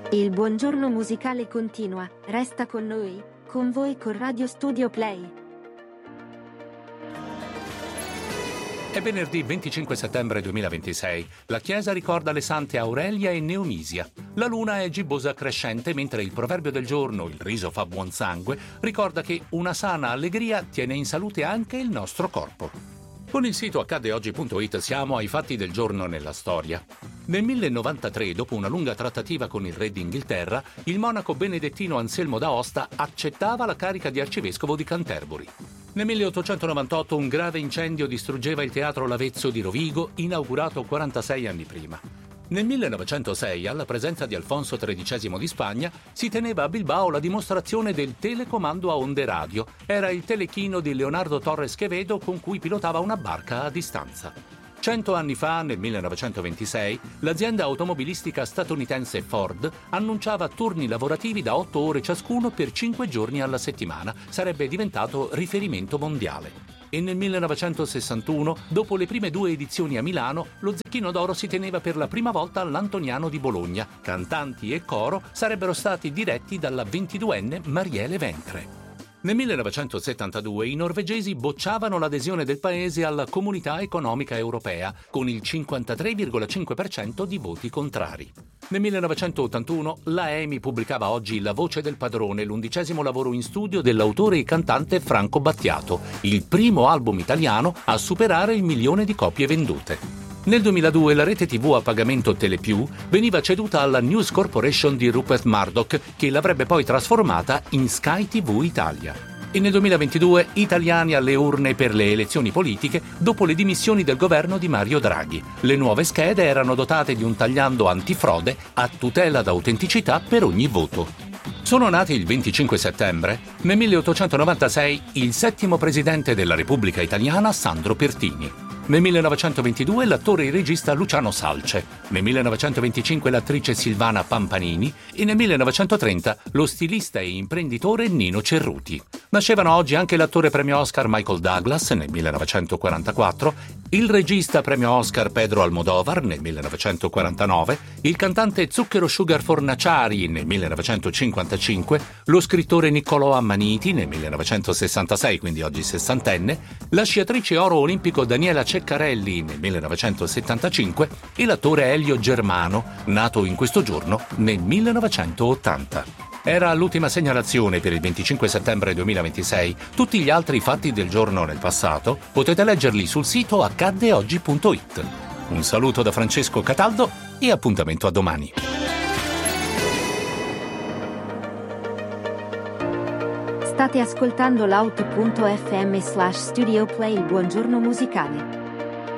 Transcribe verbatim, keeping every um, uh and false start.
Il buongiorno musicale continua, resta con noi, con voi con Radio Studio Play. È venerdì venticinque settembre duemilaventisei. La Chiesa ricorda le sante Aurelia e Neomisia. La luna è gibbosa crescente, mentre il proverbio del giorno, il riso fa buon sangue, ricorda che una sana allegria tiene in salute anche il nostro corpo. Con il sito accade oggi punto it siamo ai fatti del giorno nella storia. Nel millenovantatré, dopo una lunga trattativa con il re d'Inghilterra, il monaco benedettino Anselmo d'Aosta accettava la carica di arcivescovo di Canterbury. Nel milleottocentonovantotto un grave incendio distruggeva il teatro L'Avezzo di Rovigo, inaugurato quarantasei anni prima. Nel millenovecentosei, alla presenza di Alfonso tredicesimo di Spagna, si teneva a Bilbao la dimostrazione del telecomando a onde radio. Era il telechino di Leonardo Torres Quevedo con cui pilotava una barca a distanza. Cento anni fa, nel millenovecentoventisei, l'azienda automobilistica statunitense Ford annunciava turni lavorativi da otto ore ciascuno per cinque giorni alla settimana. Sarebbe diventato riferimento mondiale. E nel millenovecentosessantuno, dopo le prime due edizioni a Milano, lo Zecchino d'Oro si teneva per la prima volta all'Antoniano di Bologna. Cantanti e coro sarebbero stati diretti dalla ventiduenne Marielle Ventre. Nel millenovecentosettantadue i norvegesi bocciavano l'adesione del paese alla Comunità Economica Europea, con il cinquantatré virgola cinque per cento di voti contrari. Nel millenovecentottantuno la E M I pubblicava oggi La voce del padrone, l'undicesimo lavoro in studio dell'autore e cantante Franco Battiato, il primo album italiano a superare il milione di copie vendute. Nel duemiladue la rete tivù a pagamento Telepiù veniva ceduta alla News Corporation di Rupert Murdoch, che l'avrebbe poi trasformata in Sky ti vu Italia. E nel duemilaventidue italiani alle urne per le elezioni politiche dopo le dimissioni del governo di Mario Draghi. Le nuove schede erano dotate di un tagliando antifrode a tutela d'autenticità per ogni voto. Sono nati il venticinque settembre, nel milleottocentonovantasei, il settimo presidente della Repubblica Italiana Sandro Pertini. Nel millenovecentoventidue l'attore e regista Luciano Salce, nel millenovecentoventicinque l'attrice Silvana Pampanini e nel millenovecentotrenta lo stilista e imprenditore Nino Cerruti. Nascevano oggi anche l'attore premio Oscar Michael Douglas nel millenovecentoquarantaquattro, il regista premio Oscar Pedro Almodovar nel millenovecentoquarantanove, il cantante Zucchero Sugar Fornaciari nel millenovecentocinquantacinque, lo scrittore Niccolò Ammaniti nel millenovecentosessantasei, quindi oggi sessantenne, la sciatrice oro olimpico Daniela Ceccarelli nel millenovecentosettantacinque e l'attore Elio Germano, nato in questo giorno nel millenovecentottanta. Era l'ultima segnalazione per il venticinque settembre duemilaventisei. Tutti gli altri fatti del giorno nel passato potete leggerli sul sito accade oggi punto it. Un saluto da Francesco Cataldo e appuntamento a domani. State ascoltando l'auto punto effe emme slash studio play. Buongiorno musicale.